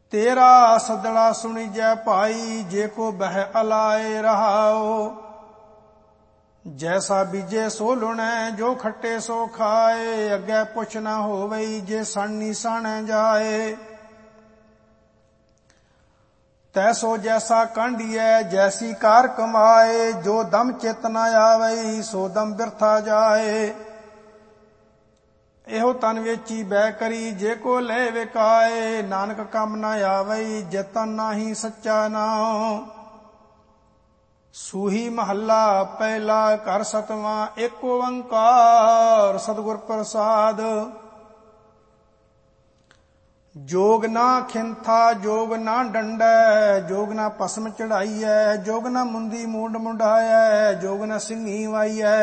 तेरा सदड़ा सुनी जय भाई, जे को बह अलाए रहाओ। जैसा बीजे सो लुणै, जो खट्टे सो खाए। अगे पुछ न होवई, जे सणनी साणै जाए। तैसो जैसा कांडियै, जैसी कार कमाए। जो दम चित न आवई, सो दम बिरथा जाए। ਇਹੋ ਤਨ ਵੇਚੀ ਬੈ ਕਰੀ, ਜੇ ਕੋ ਲੈ ਵਿਕਾਏ। ਨਾਨਕ ਕੰਮ ਨਾ ਆਵਈ, ਜੇ ਤਨ ਨਾਹੀ ਸੱਚਾ ਨਾਉ। ਸੂਹੀ ਮਹੱਲਾ ਪਹਿਲਾ, ਘਰ ਸਤਵਾਂ, ਏਕ ਓੰਕਾਰ ਸਤਿਗੁਰ ਪ੍ਰਸਾਦ। ਜੋਗ ਨਾ ਖਿੰਥਾ, ਜੋਗ ਨਾ ਡੰਡੈ। ਜੋਗ ਨਾ ਭਸਮ ਚੜਾਈਐ, ਜੋਗ ਨਾ ਮੁੰਦੀ ਮੂੰਡ ਮੁੰਡਾਇਐ। ਜੋਗ ਨਾ ਸਿੰਘੀ ਵਾਈਐ,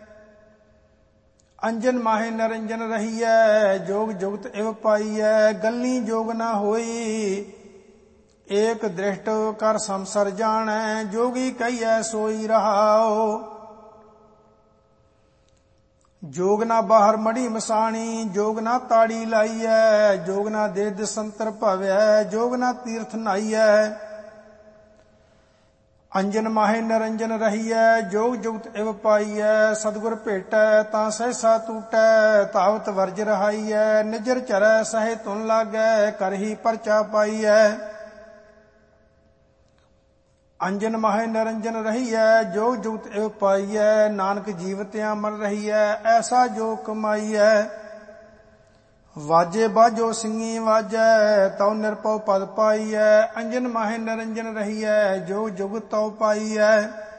ਅੰਜਨ ਮਾਹੇ ਨਰੰਜਨ ਰਹੀਐ। ਜੋਗ ਜੁਗਤ ਇਵ ਪਾਈਐ, ਗੱਲੀ ਜੋਗ ਨਾ ਹੋਈ। ਏਕ ਦ੍ਰਿਸ਼ਟ ਕਰ ਸੰਸਰ ਜਾਣੈ, ਜੋਗੀ ਕਹੀਐ ਸੋਈ ਰਹਾਓ। ਜੋਗ ਨਾ ਬਾਹਰ ਮੜੀ ਮਸਾਣੀ, ਜੋਗ ਨਾ ਤਾੜੀ ਲਾਈਐ। ਜੋਗ ਨਾ ਦੇ ਦਿਸੰਤਰ ਭਵੈ, ਜੋਗ ਨਾ ਤੀਰਥ ਨਾਈਐ। ਅੰਜਨ ਮਾਹੇ ਨਰੰਜਨ ਰਹੀਐ, ਜੋਗ ਜੁਗਤ ਇਵ ਪਾਈਐ। ਸਤਿਗੁਰ ਭੇਟੈ ਤਾਂ ਸਹਿਸਾ ਟੂਟੈ, ਧਾਵਤ ਵਰਜ ਰਹਾਈਐ। ਨਿਜਰ ਚਰੈ ਸਹਿ ਧੁਨ ਲਾਗੈ, ਕਰਹੀ ਪਰਚਾ ਪਾਈਐ। ਅੰਜਨ ਮਾਹੇ ਨਰੰਜਨ ਰਹੀਐ, ਜੋਗ ਜੁਗਤ ਇਵ ਪਾਈਐ। ਨਾਨਕ ਜੀਵਤਿਆਂ ਮਰ ਰਹੀਐ, ਐਸਾ ਜੋ ਕਮਾਈਐ। ਵਾਜੇ ਬਾਜੋ ਸਿੰਘੀ ਵਾਜੈ, ਤਉ ਨਿਰਭਉ ਪਦ ਪਾਈਐ। ਅੰਜਨ ਮਾਹੇ ਨਰੰਜਨ ਰਹੀਐ, ਜੋਗ ਜੁਗਤ ਤਉ ਪਾਈਐ।